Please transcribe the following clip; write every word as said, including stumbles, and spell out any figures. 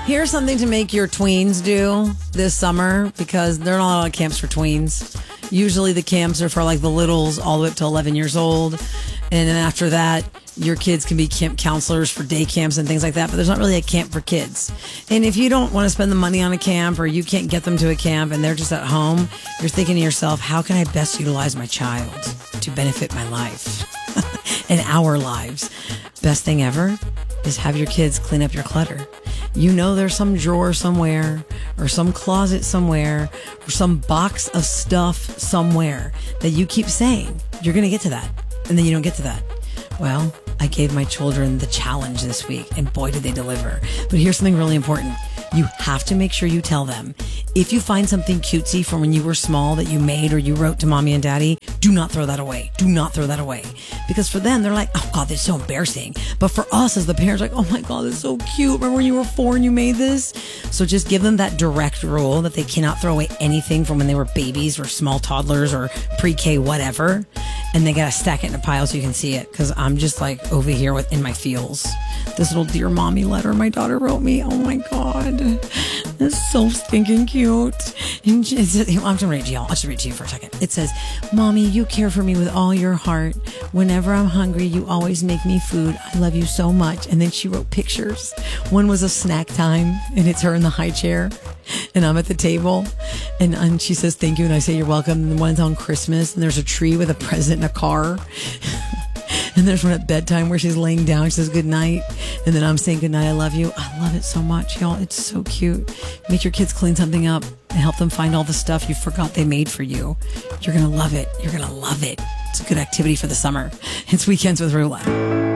Here's something to make your tweens do this summer, because there are not a lot of camps for tweens. Usually the camps are for like the littles all the way up to eleven years old. And then after that, your kids can be camp counselors for day camps and things like that. But there's not really a camp for kids. And if you don't want to spend the money on a camp, or you can't get them to a camp and they're just at home, you're thinking to yourself, how can I best utilize my child to benefit my life and our lives? Best thing ever is have your kids clean up your clutter. You know there's some drawer somewhere, or some closet somewhere, or some box of stuff somewhere that you keep saying you're going to get to that, and then you don't get to that. Well, I gave my children the challenge this week, and boy, did they deliver. But here's something really important. You have to make sure you tell them, if you find something cutesy from when you were small that you made or you wrote to mommy and daddy, do not throw that away. Do not throw that away. Because for them, they're like, oh God, that's so embarrassing. But for us as the parents, like, oh my God, that's so cute. Remember when you were four and you made this? So just give them that direct rule that they cannot throw away anything from when they were babies or small toddlers or pre-K, whatever. And they got to stack it in a pile so you can see it. Because I'm just like over here with, in my feels. This little Dear Mommy letter my daughter wrote me. Oh my God. It's so stinking cute. And she, it's, I'm just going to read it to y'all. I'll just read it to you for a second. It says, Mommy, you care for me with all your heart. Whenever I'm hungry, you always make me food. I love you so much. And then she wrote pictures. One was a snack time, and it's her in the high chair. And I'm at the table, and, and she says, thank you. And I say, you're welcome. And one's on Christmas, and there's a tree with a present in a car. And there's one at bedtime where she's laying down. She says, good night. And then I'm saying, good night. I love you. I love it so much, y'all. It's so cute. Make your kids clean something up and help them find all the stuff you forgot they made for you. You're going to love it. You're going to love it. It's a good activity for the summer. It's Weekends with Rula.